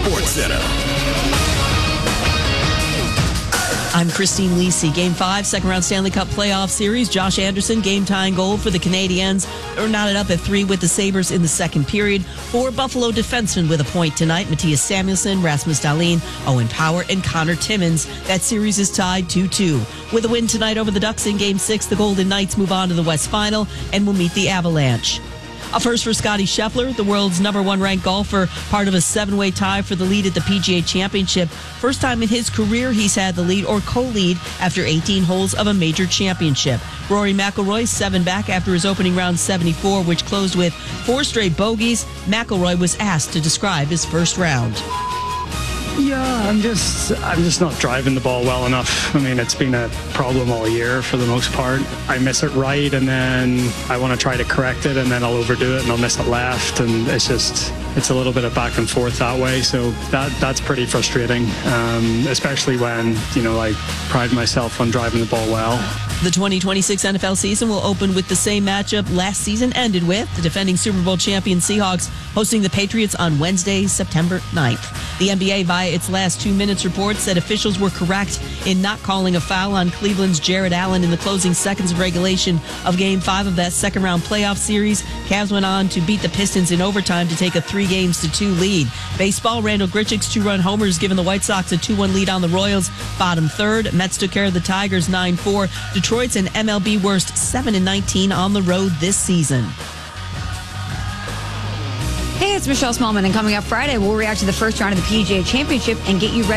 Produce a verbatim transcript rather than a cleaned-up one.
Sports Center. I'm Christine Lisi. Game five, second round Stanley Cup playoff series. Josh Anderson, game tying goal for the Canadiens. They're knotted up at three with the Sabres in the second period. Four Buffalo defensemen with a point tonight. Matthias Samuelsson, Rasmus Dahlin, Owen Power, and Connor Timmins. That series is tied two two. With a win tonight over the Ducks in game six, the Golden Knights move on to the West Final and will meet the Avalanche. A first for Scottie Scheffler, the world's number one ranked golfer, part of a seven-way tie for the lead at the P G A Championship. First time in his career he's had the lead or co-lead after eighteen holes of a major championship. Rory McIlroy seven back after his opening round seventy-four, which closed with four straight bogeys. McIlroy was asked to describe his first round. Yeah, I'm just I'm just not driving the ball well enough. I mean, it's been a problem all year for the most part. I miss it right, and then I want to try to correct it, and then I'll overdo it, and I'll miss it left, and it's just it's a little bit of back and forth that way. So that that's pretty frustrating, um, especially when you know I pride myself on driving the ball well. The twenty twenty-six N F L season will open with the same matchup last season ended with, the defending Super Bowl champion Seahawks hosting the Patriots on Wednesday, September ninth. The N B A, via its last two minutes report, said officials were correct in not calling a foul on Cleveland's Jared Allen in the closing seconds of regulation of Game five of that second-round playoff series. Cavs went on to beat the Pistons in overtime to take a three games to two lead. Baseball, Randall Grichuk's two-run homers given the White Sox a two one lead on the Royals. Bottom third, Mets took care of the Tigers nine four. Detroit's an M L B worst seven and nineteen on the road this season. Hey, it's Michelle Smallman, and coming up Friday, we'll react to the first round of the P G A Championship and get you ready